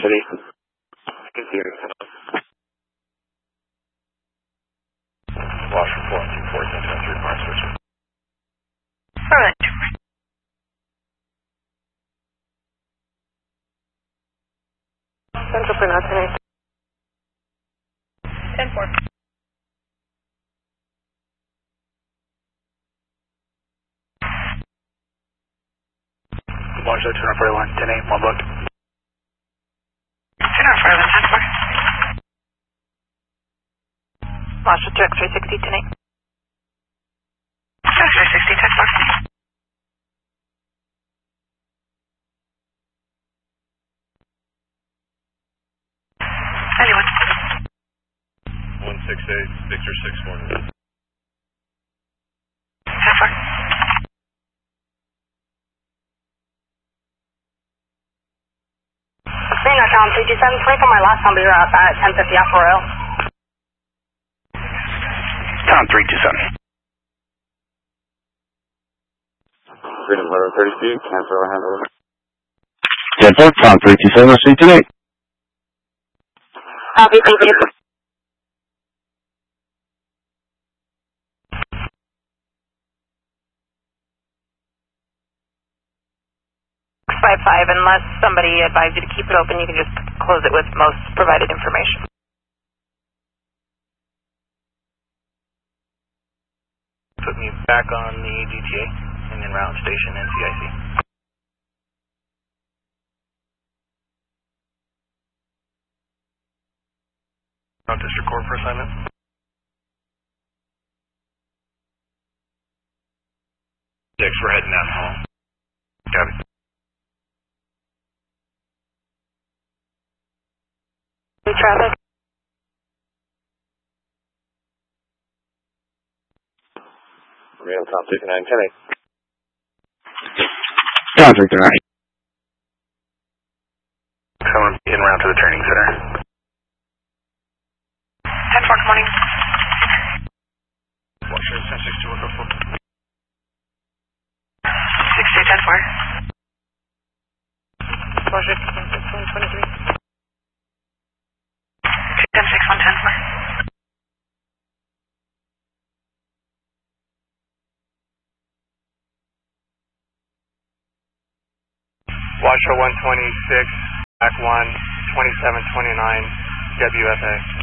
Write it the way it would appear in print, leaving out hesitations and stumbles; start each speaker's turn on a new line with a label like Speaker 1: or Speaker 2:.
Speaker 1: City.
Speaker 2: Wash report 214 Park Switch.
Speaker 3: Alright. Central for now tonight. 10-4.
Speaker 2: Watch that 241, 10-8, one booked.
Speaker 3: 10-4, 10-4. Marshall to X-ray 60, 10-8. X-ray 60, 10-4. Anyone?
Speaker 2: 168, Victor 6-1.
Speaker 3: 10-4. Reno, Tom, 327, for my last number, you're out at 1050 Alpha Royal.
Speaker 1: Tom 327.
Speaker 2: Freedom Letter 30 feet, cancel our handle.
Speaker 1: 10-4, Tom 327, I'll see you today.
Speaker 3: Copy, thank you. Five, unless somebody advised you to keep it open, you can just close it with most provided information.
Speaker 2: Put me back on the GTA and en route station NCIC. On District Court for assignment. Six, we're heading down the hall. Copy.
Speaker 3: Traffic.
Speaker 2: Real Tom 59, 10-8.
Speaker 1: Tom 329.
Speaker 2: Someone en route to the training center.
Speaker 3: 10-4, good morning.
Speaker 2: Watch your 10-6-2, look up for
Speaker 3: 6-2, 10-4. Watch your 10-6-1, 23. 10-6, 1-10-4.
Speaker 2: Washoe 126, Back 1, 2729, WFA.